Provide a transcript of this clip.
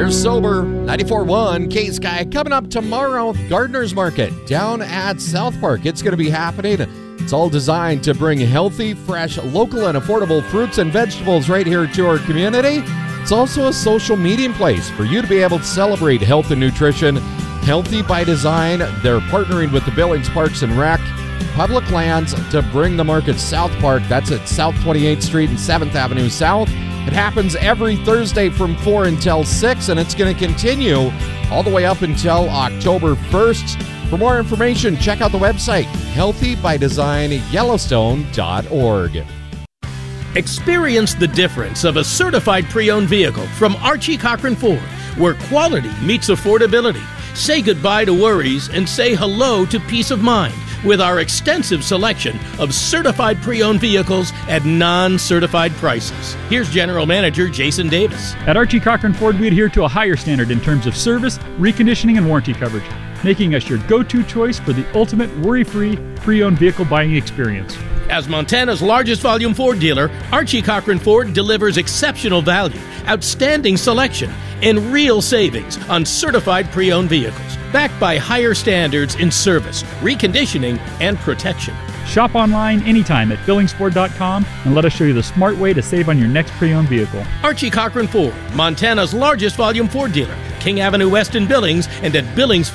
They're sober. 94.1 K-Sky. Coming up tomorrow, Gardener's Market down at South Park. It's going to be happening. It's all designed to bring healthy, fresh, local, and affordable fruits and vegetables right here to our community. It's also a social meeting place for you to be able to celebrate health and nutrition. Healthy by Design. They're partnering with the Billings Parks and Rec Public Lands to bring the market South Park. That's at South 28th Street and 7th Avenue South. It happens every Thursday from 4 until 6, and it's going to continue all the way up until October 1st. For more information, check out the website, healthybydesignYellowstone.org. Experience the difference of a certified pre-owned vehicle from Archie Cochran Ford, where quality meets affordability. Say goodbye to worries and say hello to peace of mind with our extensive selection of certified pre-owned vehicles at non-certified prices. Here's General Manager Jason Davis. At Archie Cochran Ford, we adhere to a higher standard in terms of service, reconditioning, and warranty coverage, making us your go-to choice for the ultimate worry-free pre-owned vehicle buying experience. As Montana's largest volume Ford dealer, Archie Cochran Ford delivers exceptional value, outstanding selection, and real savings on certified pre-owned vehicles, backed by higher standards in service, reconditioning, and protection. Shop online anytime at BillingsFord.com and let us show you the smart way to save on your next pre-owned vehicle. Archie Cochran Ford, Montana's largest volume Ford dealer, King Avenue West in Billings and at Billings